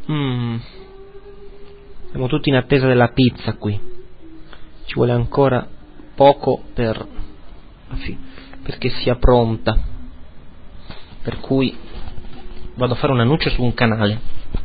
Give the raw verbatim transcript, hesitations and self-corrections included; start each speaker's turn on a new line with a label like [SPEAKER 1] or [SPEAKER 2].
[SPEAKER 1] Mm. Siamo tutti in attesa della pizza qui. Ci vuole ancora poco per perché sia pronta. Per cui vado a fare un annuncio su un canale.